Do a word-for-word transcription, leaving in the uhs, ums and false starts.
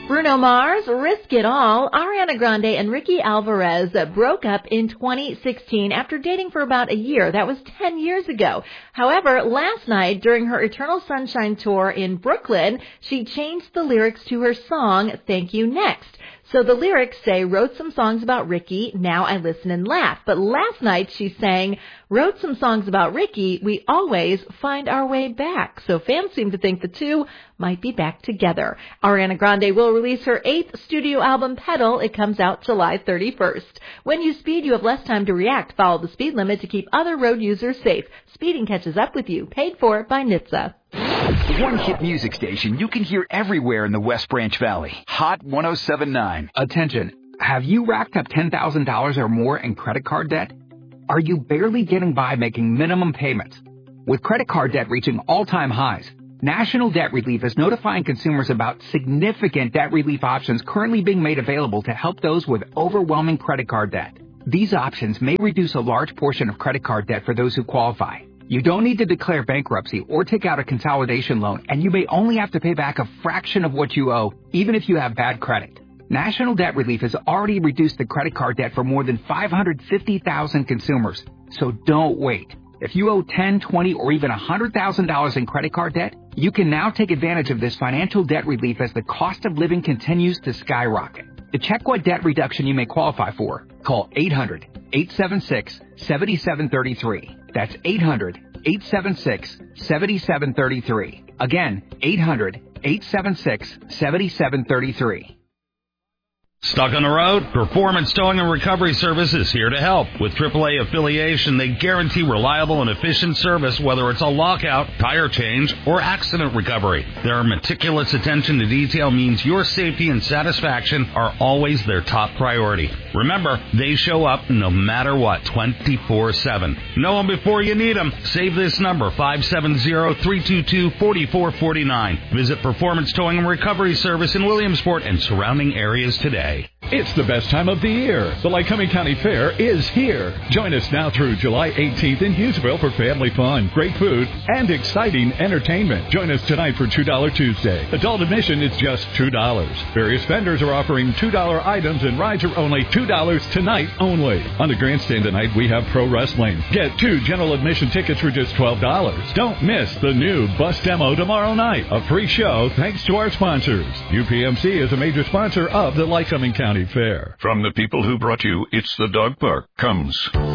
Bruno Mars, Risk It All. Ariana Grande and Ricky Alvarez broke up in twenty sixteen after dating for about a year. That was ten years ago. However, last night during her Eternal Sunshine tour in Brooklyn, she changed the lyrics to her song, Thank You Next. So the lyrics say, wrote some songs about Ricky, now I listen and laugh. But last night she sang, wrote some songs about Ricky, we always find our way back. So fans seem to think the two might be back together. Ariana Grande will release her eighth studio album, Pedal. It comes out July thirty-first. When you speed, you have less time to react. Follow the speed limit to keep other road users safe. Speeding catches up with you. Paid for by N H T S A. One hit music station you can hear everywhere in the West Branch Valley. Hot one oh seven point nine. Attention. Have you racked up ten thousand dollars or more in credit card debt? Are you barely getting by making minimum payments? With credit card debt reaching all-time highs, National Debt Relief is notifying consumers about significant debt relief options currently being made available to help those with overwhelming credit card debt. These options may reduce a large portion of credit card debt for those who qualify. You don't need to declare bankruptcy or take out a consolidation loan, and you may only have to pay back a fraction of what you owe, even if you have bad credit. National Debt Relief has already reduced the credit card debt for more than five hundred fifty thousand consumers, so don't wait. If you owe ten, twenty, or even one hundred thousand dollars in credit card debt, you can now take advantage of this financial debt relief as the cost of living continues to skyrocket. To check what debt reduction you may qualify for, call eight hundred, eight seven six, seven seven three three. That's eight hundred, eight seven six, seven seven three three. Again, eight hundred, eight seven six, seven seven three three. Stuck on the road? Performance Towing and Recovery Service is here to help. With triple A affiliation, they guarantee reliable and efficient service, whether it's a lockout, tire change, or accident recovery. Their meticulous attention to detail means your safety and satisfaction are always their top priority. Remember, they show up no matter what, twenty-four seven. Know them before you need them. Save this number, five seven zero, three two two, four four four nine. Visit Performance Towing and Recovery Service in Williamsport and surrounding areas today. It's the best time of the year. The Lycoming County Fair is here. Join us now through July eighteenth in Hughesville for family fun, great food, and exciting entertainment. Join us tonight for two dollar Tuesday. Adult admission is just two dollars. Various vendors are offering two dollar items, and rides are only two dollars tonight only. On the grandstand tonight, we have pro wrestling. Get two general admission tickets for just twelve dollars. Don't miss the new bus demo tomorrow night. A free show thanks to our sponsors. U P M C is a major sponsor of the Lycoming County Fair. From the people who brought you It's the Dog Park comes